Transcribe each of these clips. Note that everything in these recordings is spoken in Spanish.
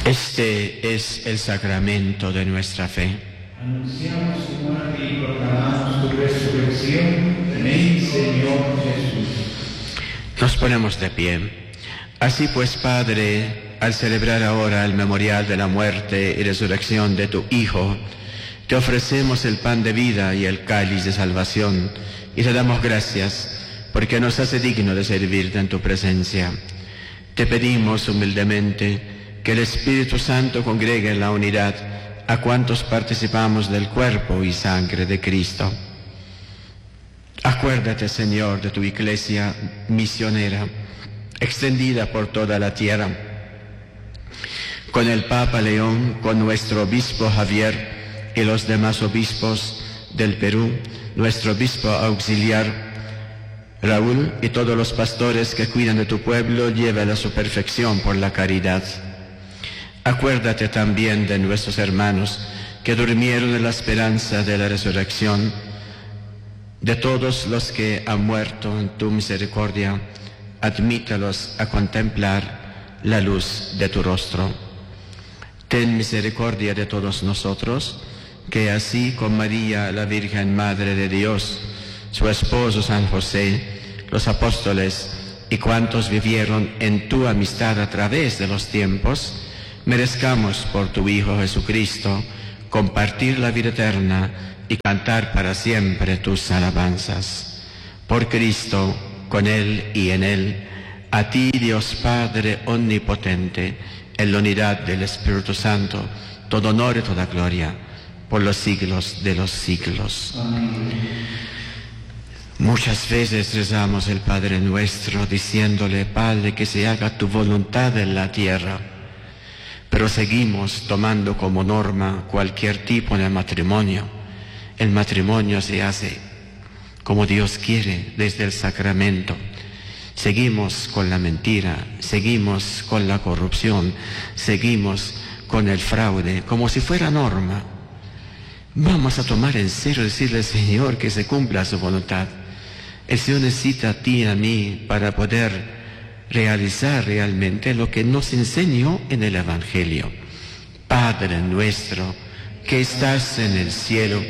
Este es el sacramento de nuestra fe. Anunciamos tu muerte y proclamamos tu resurrección. Ven, Señor Jesús. Nos ponemos de pie. Así pues, Padre, al celebrar ahora el memorial de la muerte y resurrección de tu Hijo, te ofrecemos el pan de vida y el cáliz de salvación, y te damos gracias porque nos hace digno de servirte en tu presencia. Te pedimos humildemente que el Espíritu Santo congregue en la unidad a cuantos participamos del cuerpo y sangre de Cristo. Acuérdate, Señor, de tu Iglesia misionera, extendida por toda la tierra, con el Papa León, con nuestro obispo Javier y los demás obispos del Perú, nuestro obispo auxiliar Raúl y todos los pastores que cuidan de tu pueblo, llévala a su perfección por la caridad. Acuérdate también de nuestros hermanos que durmieron en la esperanza de la resurrección, de todos los que han muerto en tu misericordia, admítalos a contemplar la luz de tu rostro. Ten misericordia de todos nosotros, que así con María, la Virgen Madre de Dios, su esposo San José, los apóstoles y cuantos vivieron en tu amistad a través de los tiempos, merezcamos por tu Hijo Jesucristo compartir la vida eterna y cantar para siempre tus alabanzas. Por Cristo, con Él y en Él, a ti, Dios Padre omnipotente, en la unidad del Espíritu Santo, todo honor y toda gloria, por los siglos de los siglos. Amén. Muchas veces rezamos el Padre Nuestro diciéndole: Padre, que se haga tu voluntad en la tierra. Pero seguimos tomando como norma cualquier tipo de matrimonio. El matrimonio se hace como Dios quiere desde el sacramento. Seguimos con la mentira, seguimos con la corrupción, seguimos con el fraude, como si fuera norma. Vamos a tomar en serio, decirle al Señor que se cumpla su voluntad. El Señor necesita a ti y a mí para poder realizar realmente lo que nos enseñó en el Evangelio. Padre nuestro, que estás en el cielo,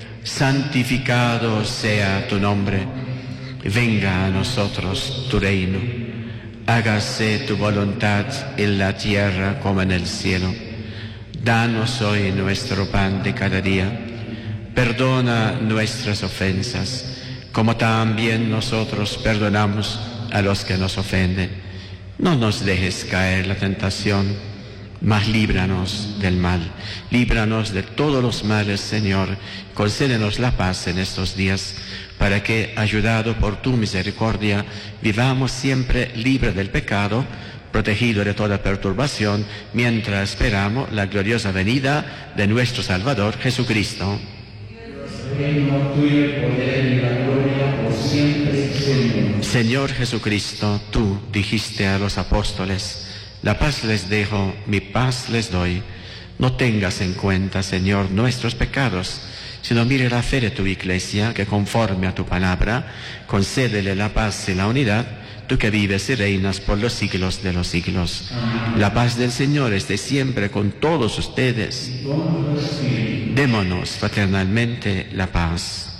santificado sea tu nombre. Venga a nosotros tu reino. Hágase tu voluntad en la tierra como en el cielo. Danos hoy nuestro pan de cada día. Perdona nuestras ofensas, como también nosotros perdonamos a los que nos ofenden. No nos dejes caer en la tentación, mas líbranos del mal. Líbranos de todos los males, Señor. Concédenos la paz en estos días, para que, ayudado por tu misericordia, vivamos siempre libres del pecado, protegidos de toda perturbación, mientras esperamos la gloriosa venida de nuestro Salvador Jesucristo. Reino tuyo el poder y la gloria por siempre, Señor. Señor Jesucristo, tú dijiste a los apóstoles: la paz les dejo, mi paz les doy. No tengas en cuenta, Señor, nuestros pecados, sino mire la fe de tu Iglesia, que conforme a tu palabra, concédele la paz y la unidad, tú que vives y reinas por los siglos de los siglos. Amén. La paz del Señor esté siempre con todos ustedes. Con tu espíritu. Démonos fraternalmente la paz.